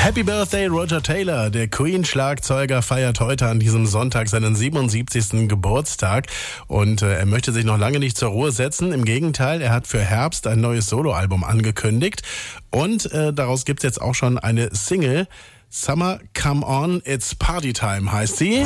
Happy Birthday Roger Taylor. Der Queen-Schlagzeuger feiert heute an diesem Sonntag seinen 77. Geburtstag und er möchte sich noch lange nicht zur Ruhe setzen. Im Gegenteil, er hat für Herbst ein neues Soloalbum angekündigt und daraus gibt's jetzt auch schon eine Single. Summer Come On, It's Party Time heißt sie.